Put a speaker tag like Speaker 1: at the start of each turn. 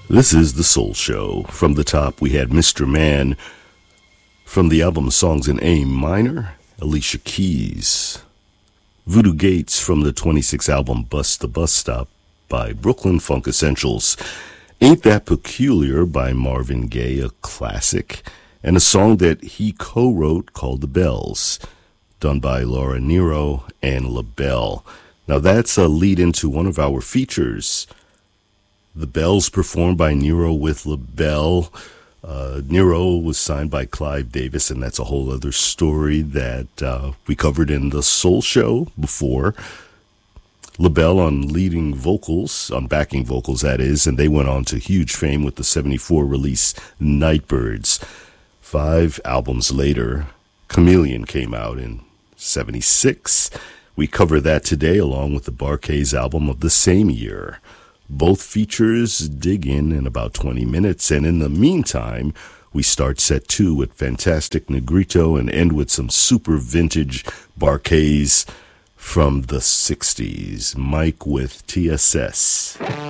Speaker 1: This is The Soul Show. From the top, we had Mr. Man from the album Songs in A Minor, Alicia Keys. Voodoo Gates from the 26 album Bust the Bus Stop by Brooklyn Funk Essentials. Ain't That Peculiar by Marvin Gaye, a classic, and a song that he co-wrote called The Bells, done by Laura Nyro and LaBelle. Now that's a lead into one of our features. The Bells performed by Nyro with LaBelle. Nyro was signed by Clive Davis, and that's a whole other story that we covered in the Soul Show before. LaBelle on leading vocals, on backing vocals that is, and they went on to huge fame with the 74 release Nightbirds. 5 albums later, Chameleon came out in 76. We cover that today along with the Bar-Kays album of the same year. Both features dig in about 20 minutes, and in the meantime, we start set 2 with Fantastic Negrito and end with some super vintage Bar-Kays from the 60s. Mike with TSS.